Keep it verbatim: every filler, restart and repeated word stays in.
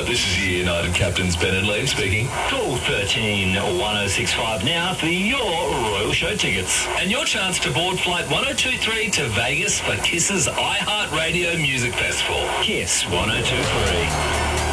this is your United Captains Ben and Liam speaking. Call thirteen one oh six five now for your Royal Show tickets. And your chance to board Flight one oh two three to Vegas for Kiss's iHeartRadio Music Festival. Kiss one oh two three.